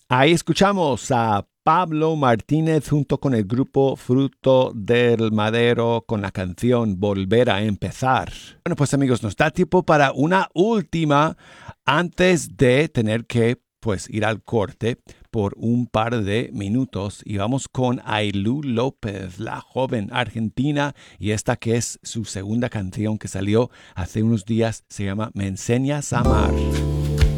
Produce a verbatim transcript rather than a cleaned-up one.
Ahí escuchamos a Pablo Martínez junto con el grupo Fruto del Madero con la canción Volver a Empezar. Bueno, pues amigos, nos da tiempo para una última antes de tener que pues ir al corte por un par de minutos y vamos con Ailú López, la joven argentina, y esta que es su segunda canción que salió hace unos días se llama Me enseñas a amar.